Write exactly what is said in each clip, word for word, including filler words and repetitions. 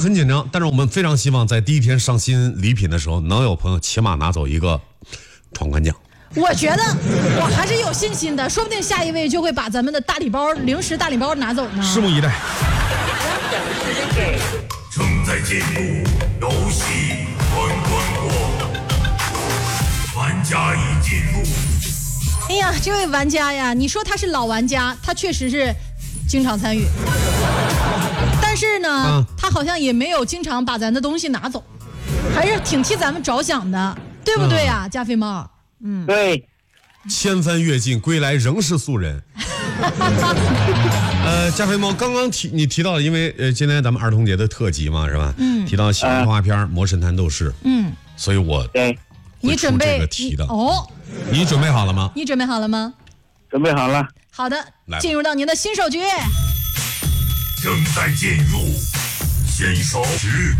很紧张，但是我们非常希望在第一天上新礼品的时候，能有朋友起码拿走一个闯关奖。 我觉得我还是有信心的，说不定下一位就会把咱们的大礼包、零食大礼包拿走呢。 拭目以待。 正在进入游戏关关过，玩家已进入。 哎呀，这位玩家呀，你说他是老玩家，他确实是经常参与，但是呢，啊、他好像也没有经常把咱的东西拿走，还是挺替咱们着想的，对不对呀、啊，加菲猫？ 嗯，对。 千帆越尽，归来仍是素人。呃，加菲猫刚刚提你提到，因为呃今天咱们儿童节的特辑嘛，是吧？嗯。提到喜欢动画片《魔神坛斗士》。嗯。所以我对。 你准备这个题的哦？ 你准备好了吗？ 你准备好了吗？ 准备好了。 好的，进入到您的新手局。 正在进入新手局。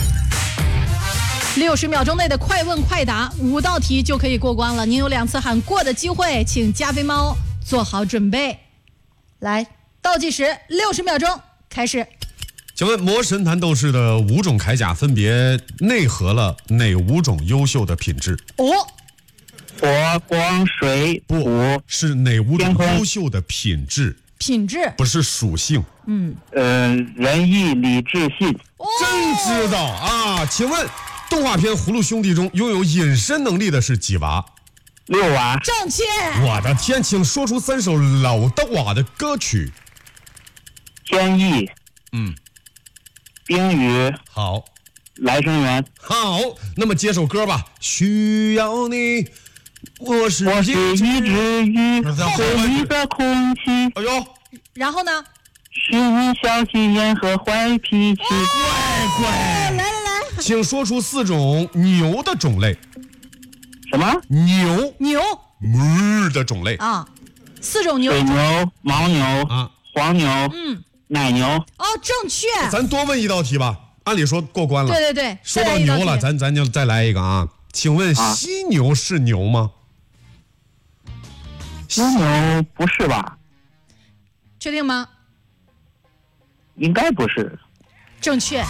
六十秒钟内的快问快答，五道题就可以过关了。您有两次喊过的机会，请加菲猫做好准备。来，倒计时，六十秒钟开始。 请问魔神坛斗士的五种铠甲分别内核了哪五种优秀的品质？ 哦， 火、光、水、土， 是哪五种优秀的品质？ 品质不是属性。 嗯，呃，仁义礼智信。 哦、 真知道啊！请问动画片《葫芦兄弟》中拥有隐身能力的是几娃？ 六娃。 正确。 我的天，请说出三首老的娃的歌曲。 天意。 嗯。 冰雨。 好。 来生缘。 好，那么接首歌吧。需要你，我是我是一只鱼，回忆的空气。 哎呦， 然后呢？ 是你小心眼和坏脾气。 乖乖， 来来来， 请说出四种牛的种类。 什么？ 牛牛哞的种类啊，四种牛。 水牛、牦牛啊、 黄牛、 嗯、 奶牛。 哦，正确。 咱多问一道题吧，按理说过关了。 对对对， 说到牛了，咱咱就再来一个啊。请问犀牛是牛吗？ 犀牛不是吧？ 确定吗？ 应该不是。 正确。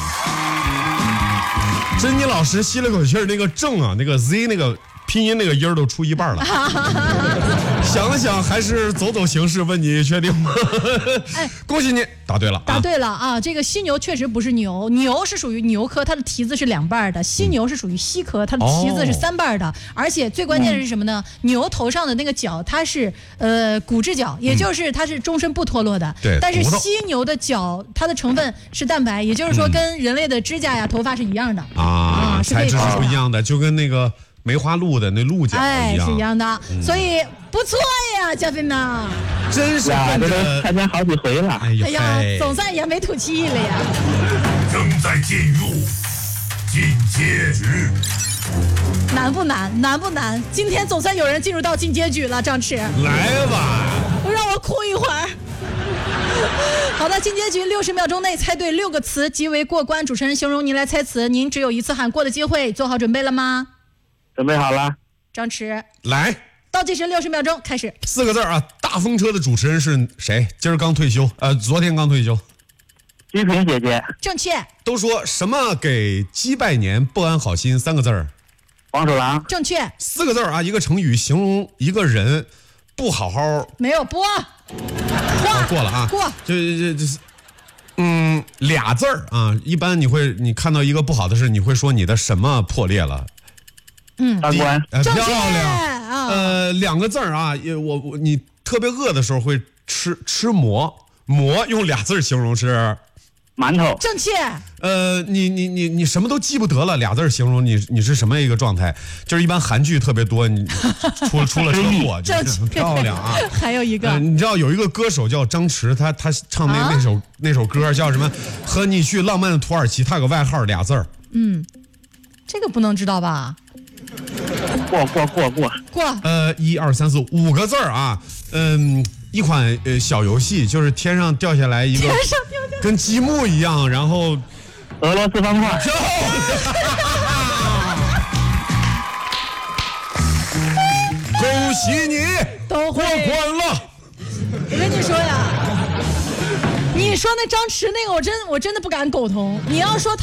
珍妮老师吸了口气儿，那个正啊，那个 Z 那个拼音那个音儿都出一半了。想了想，还是走走形式，问你确定吗？哎，恭喜你答对了、啊， 答对了啊！这个犀牛确实不是牛，牛是属于牛科，它的蹄子是两半的；犀牛是属于犀科，它的蹄子是三半的。哦、而且最关键的是什么呢？嗯、牛头上的那个角，它是呃骨质角，也就是它是终身不脱落的。 对、嗯。 但是犀牛的角，它的成分是蛋白，也就是说跟人类的指甲呀、头发是一样的。 啊，啊材质是不一样的，就跟那个。梅花鹿的那鹿角一样，哎，是一样的， 嗯、 所以不错呀，加菲呢， 真是跟着参加好几回了。 哎呀，哎呀总算扬眉吐气了呀。 正在进入进阶局， 难不难？难不难？今天总算有人进入到进阶局了，张弛。 来吧， 让我哭一会儿。好的，进阶局六十秒钟内猜对六个词即为过关。主持人形容您来猜词，您只有一次喊过的机会，做好准备了吗？ 准备好了， 张弛来， 倒计时六十秒钟开始。 四个字啊，大风车的主持人是谁？今儿刚退休，呃，昨天刚退休。 鞠萍姐姐， 正确。 都说什么给鸡拜年，不安好心，三个字儿。 黄鼠狼， 正确。 四个字啊，一个成语形容一个人不好好。 没有播， 过过了啊， 过。 就就就是，嗯，俩字儿啊，一般你会你看到一个不好的事，你会说你的什么破裂了？ 嗯， 大官、 呃、漂亮啊！ 呃，两个字儿啊，我我你特别饿的时候会吃吃馍，馍用俩字形容是馒头。 正确。 呃，你你你你什么都记不得了，俩字形容你你是什么一个状态？就是一般韩剧特别多，你出出了车祸，就是很漂亮啊。 还有一个、呃， 你知道有一个歌手叫张弛，他他唱那、啊、那首那首歌叫什么？和你去浪漫的土耳其，他有个外号俩字儿。 嗯，这个不能知道吧？ 过过过过过， 呃，一二三四五个字儿啊，嗯，一款呃小游戏，就是天上掉下来一个， 天上掉下来跟积木一样，然后俄罗斯方块。 恭喜你都过关了。 我跟你说呀，你说那张弛那个，我真我真的不敢苟同。你要说。